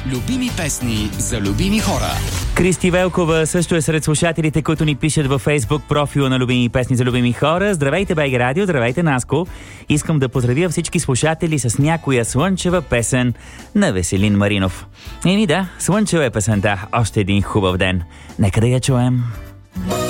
Любими песни за любими хора. Кристи Велкова също е сред слушателите, които ни пишат във Фейсбук профила на Любими песни за любими хора. Здравейте, БГ Радио, здравейте, Наско. Искам да поздравя всички слушатели с някоя слънчева песен на Веселин Маринов. Да, слънчева е песента. Още един хубав ден. Нека да я чуем.